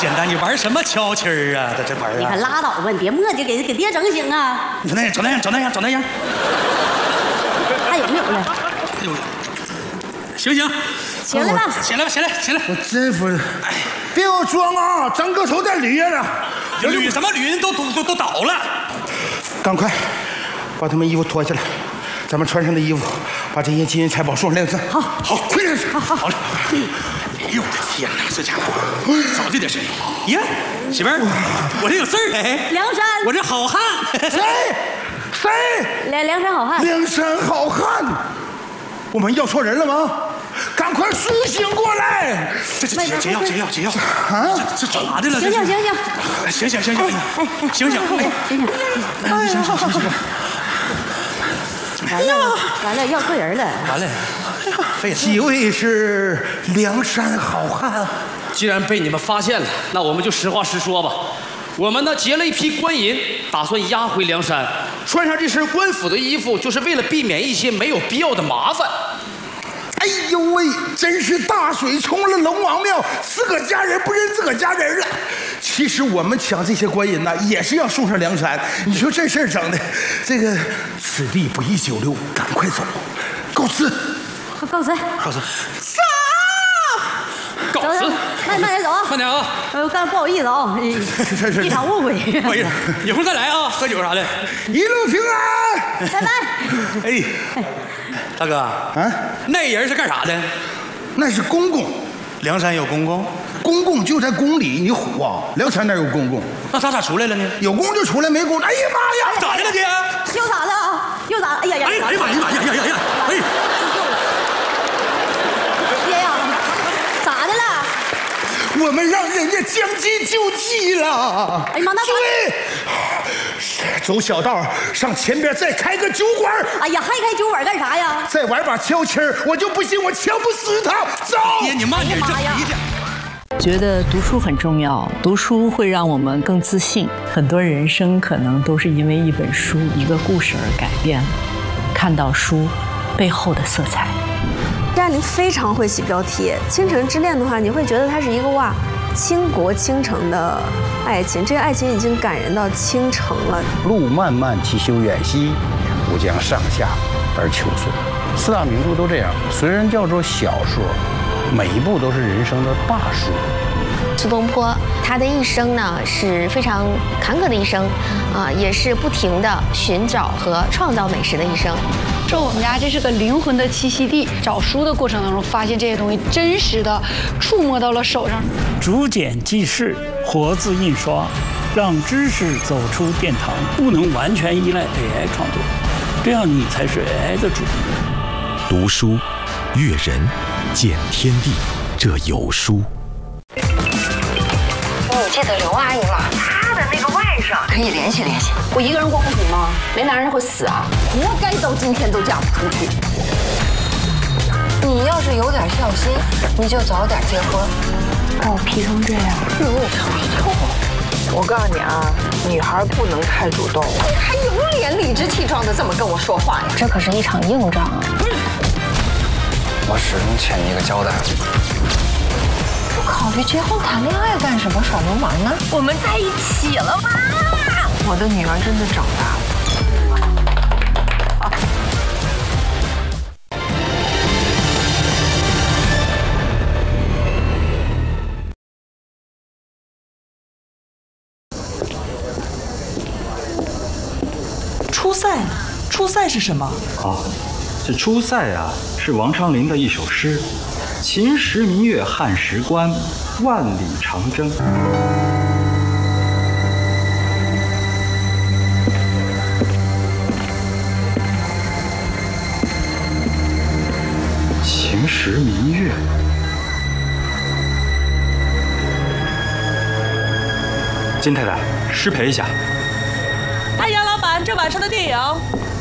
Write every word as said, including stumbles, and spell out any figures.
简单，你玩什么敲气儿啊？这这玩意儿， 你可拉倒吧，你别磨叽，给给爹整行啊！ 你瞅那样，瞅那样，瞅那样，瞅那样， 还有没有了？ 哎呦，行行， 起来吧， 起来吧，起来，起来！ 我真服了，哎，别给我装啊！张歌手在捋着呢， 捋什么捋？人都都都都倒了， 赶快把他们衣服脱下来，咱们穿上的衣服，把这些金银财宝送上梁山。 好， 好，快点！ 好好好嘞！哎呦我的天哪，这家伙少这点事儿！呀，媳妇儿，我这有事儿哎！ 梁山， 我这好汉。 谁？谁？ 梁梁山好汉。 梁山好汉，我们要错人了吗？赶快苏醒过来！ 这这解解药解药解药啊！ 这这咋的了？ 行行行行， 醒醒醒醒！ 哎哎， 醒醒！ 醒醒！ 哎行行行行。 完了完了，要错人了。 完了， 几位是梁山好汉？ 既然被你们发现了，那我们就实话实说吧。我们呢劫了一批官银，打算押回梁山。穿上这身官府的衣服，就是为了避免一些没有必要的麻烦。 哎呦喂，真是大水冲了龙王庙，自个家人不认自个家人了。其实我们抢这些官银呢，也是要送上梁山。你说这事儿整的，这个此地不宜久留，赶快走，告辞。 告辞。 告辞。 走。 告辞。 慢慢点走啊。 慢点啊。 呃，刚才不好意思啊，一场误会。 不好意思，一会儿再来啊，喝酒啥的。 一路平安。 拜拜。 哎，大哥啊， 那人是干啥的？ 那是公公。 梁山有公公？ 公公就在宫里，你虎啊！梁山哪有公公？ 那他咋出来了呢？ 有公就出来，没公，哎呀妈呀！ 咋的了爹？ 又咋的啊？又咋？哎呀呀！ 哎呀哎呀妈呀呀呀呀呀！哎， 爹呀，咋的了？ 我们让人家将计就计了。 哎呀妈，那诸位，走小道上前边再开个酒馆。 哎呀，还开酒馆干啥呀？ 再玩把敲气儿，我就不信我敲不死他。走！ 爹，你慢点，这脾气。 觉得读书很重要，读书会让我们更自信。很多人生可能都是因为一本书、一个故事而改变了。看到书背后的色彩。 张爱玲非常会起标题，《倾城之恋》的话，你会觉得它是一个哇，倾国倾城的爱情。这个爱情已经感人到倾城了。 路漫漫其修远兮，吾将上下而求索。四大名著都这样，虽然叫做小说，每一部都是人生的大书。 苏东坡他的一生呢是非常坎坷的一生，啊、呃，也是不停的寻找和创造美食的一生。 说我们家这是个灵魂的栖息地，找书的过程当中发现这些东西真实的触摸到了手上。 逐简记事，活字印刷，让知识走出殿堂，不能完全依赖 A I 创作，这样你才是 A I 的主人。 读书，阅人，见天地，这有书。 你记得刘阿姨吗？她的那个外甥可以联系联系。 我一个人过不行吗？没男人会死啊！活该到今天都嫁不出去。 你要是有点孝心，你就早点结婚。 把我劈成这样，惹我头皮痛。 我告诉你啊，女孩不能太主动。 你还有脸理直气壮的这么跟我说话呀？ 这可是一场硬仗啊！ 我始终欠你一个交代。 不考虑结婚谈恋爱干什么耍流氓呢？ 我们在一起了吗？ 我的女儿真的长大了。 出塞，出塞是什么？ 啊，这出塞啊，是王昌龄的一首诗。秦时明月汉时关，万里长征。秦时明月。金太太，失陪一下。 哎呀，老板，这晚上的电影。